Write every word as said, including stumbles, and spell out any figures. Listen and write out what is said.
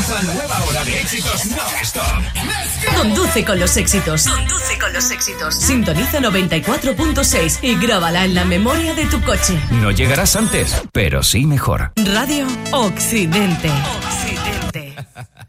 Nuestra nueva hora de éxitos non-stop. Conduce con los éxitos. Conduce con los éxitos. Sintoniza noventa y cuatro punto seis y grábala en la memoria de tu coche. No llegarás antes, pero sí mejor. Radio Occidente. Occidente.